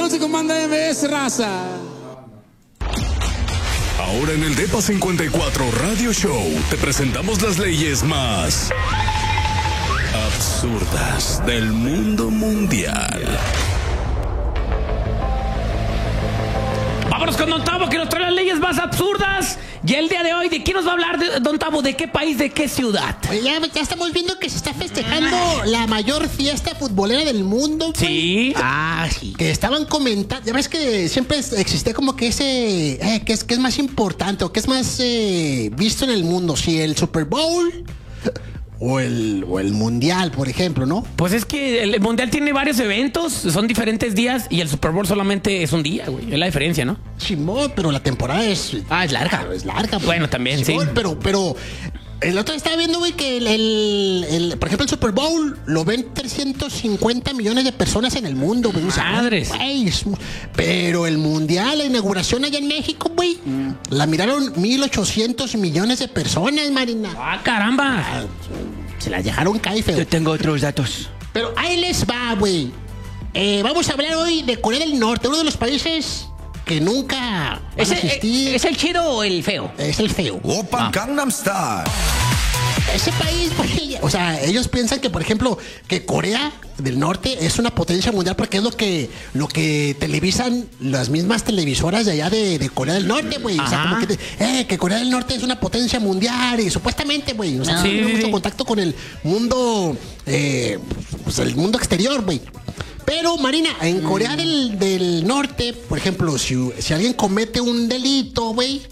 músico manda MBS, raza. Ahora en el DEPA 54 Radio Show te presentamos las leyes más absurdas del mundo mundial. Vámonos con Don Tavo, que nos trae las leyes más absurdas. Y el día de hoy, ¿de qué nos va a hablar, Don Tavo? ¿De qué país, de qué ciudad? Oye, ya estamos viendo que se está festejando la mayor fiesta futbolera del mundo, güey. Sí. Sí. Que estaban comentando. Ya ves que siempre existe como que ese. Que es más importante o que es más visto en el mundo. Si el Super Bowl o el Mundial, por ejemplo, ¿no? Pues es que el Mundial tiene varios eventos, son diferentes días, y el Super Bowl solamente es un día, güey. Es la diferencia, ¿no? Simón, pero la temporada es. Es larga. Es larga, pues. Bueno, también, Simón, sí. Pero. El otro día estaba viendo, güey, que por ejemplo, el Super Bowl lo ven 350 millones de personas en el mundo, güey. Madres. Güey, pero el Mundial, la inauguración allá en México, güey, la miraron 1,800 millones de personas, Marina. Caramba. Se las dejaron caer, feo. Yo tengo otros datos. Pero ahí les va, güey. Vamos a hablar hoy de Corea del Norte, uno de los países que nunca van a existir. ¿Es el chido o el feo? Es el feo. Opa Gangnam Style. Ese país, güey, o sea, ellos piensan que, por ejemplo, que Corea del Norte es una potencia mundial porque es lo que televisan las mismas televisoras de allá de Corea del Norte, güey. O sea, como que Corea del Norte es una potencia mundial y supuestamente, güey, o sea, tiene mucho contacto con el mundo, pues el mundo exterior, güey. Pero, Marina, en Corea del Norte, por ejemplo, si alguien comete un delito, güey,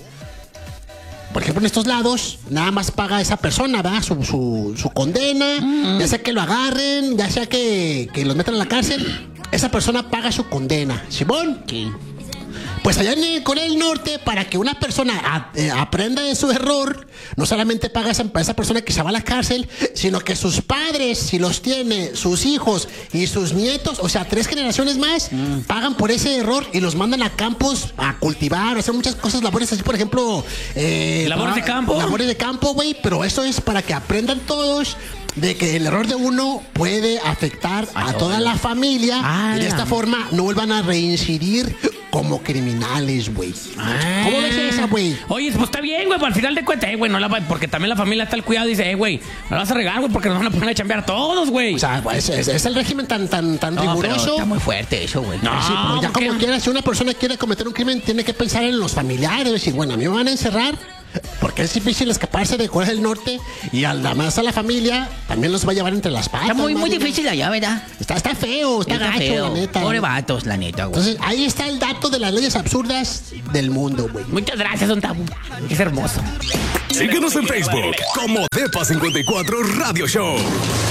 por ejemplo, en estos lados, nada más paga esa persona, ¿verdad? Su condena, ya sea que lo agarren, ya sea que los metan a la cárcel, esa persona paga su condena. ¿Simón? Sí. Pues allá en Corea del Norte, para que una persona aprenda de su error, no solamente paga esa persona que se va a la cárcel, sino que sus padres, si los tiene, sus hijos y sus nietos, o sea, 3 generaciones más, pagan por ese error y los mandan a campos a cultivar, a hacer muchas cosas, labores así, por ejemplo... ¿Labores de campo? Labores de campo, güey, pero eso es para que aprendan todos de que el error de uno puede afectar a toda la familia y de esta forma no vuelvan a reincidir como criminales, güey. ¿Cómo ves esa, güey? Oye, pues está bien, güey, al final de cuentas, güey, porque también la familia está al cuidado y dice, güey, no la vas a regar, güey, porque nos van a poner a chambear todos, güey. O sea, pues, es el régimen tan riguroso. Pero está muy fuerte eso, güey. No, Sí, pero ya ¿por qué? como quiera, si una persona quiere cometer un crimen, tiene que pensar en los familiares, decir, bueno, a mí me van a encerrar porque es difícil escaparse de Corea del Norte y además a la familia también los va a llevar entre las patas. Está muy Marina. difícil allá, ¿verdad? Está feo, está gacho, feo. la neta. Pobre vatos, la neta, güey. Entonces, ahí está el dato de las leyes absurdas del mundo, güey. Muchas gracias, Don Tavo. Es hermoso. Síguenos en Facebook como DEPA 54 Radio Show.